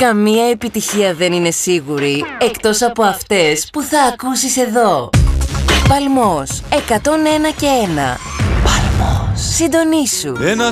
Καμία επιτυχία δεν είναι σίγουρη, εκτός από αυτές που θα ακούσεις εδώ. Παλμός, 101 και 1. Παλμός. Συντονίσου.